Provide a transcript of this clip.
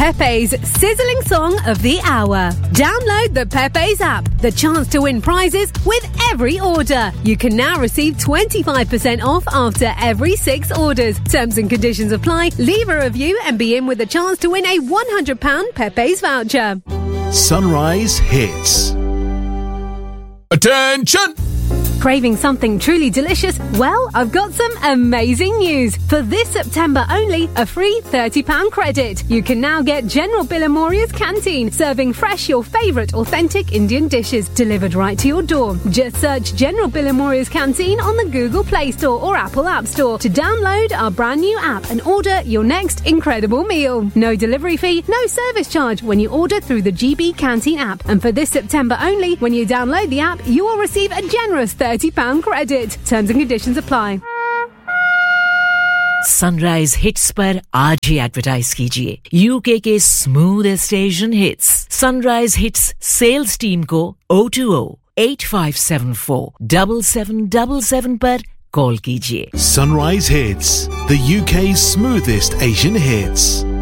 Pepe's sizzling song of the hour. Download the Pepe's app. The chance to win prizes with every order. You can now receive 25% off after every 6 orders. Terms and conditions apply. Leave a review and be in with a chance to win a £100 Pepe's voucher. Sunrise Hits. Attention! Craving something truly delicious? Well, I've got some amazing news. For this September only, a free £30 credit. You can now get General Billamoria's Canteen, serving fresh your favourite authentic Indian dishes delivered right to your door. Just search General Billamoria's Canteen on the Google Play Store or Apple App Store to download our brand new app and order your next incredible meal. No delivery fee, no service charge when you order through the GB Canteen app. And for this September only, when you download the app, you will receive a generous £30 credit. Terms and conditions apply. Sunrise hits पर आज ही advertise कीजिए UK के smoothest Asian hits sunrise hits sales team को 020-8574-7777 पर call कीजिए Sunrise Hits, the UK's smoothest Asian hits.